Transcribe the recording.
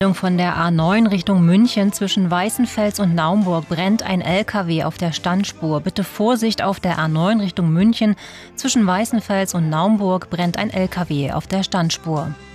Von der A9 Richtung München zwischen Weißenfels und Naumburg brennt ein LKW auf der Standspur. Bitte Vorsicht auf der A9 Richtung München zwischen Weißenfels und Naumburg brennt ein LKW auf der Standspur.